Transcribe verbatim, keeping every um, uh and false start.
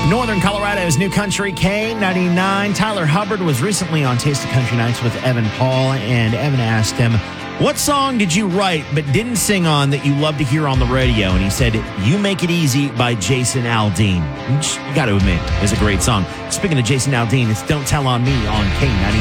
Northern Colorado's New Country K ninety-nine. Tyler Hubbard was recently on Taste of Country Nights with Evan Paul, and Evan asked him, what song did you write but didn't sing on that you love to hear on the radio? And he said, You Make It Easy by Jason Aldean. Which, you got to admit, is a great song. Speaking of Jason Aldean, it's Don't Tell on Me on K ninety-nine.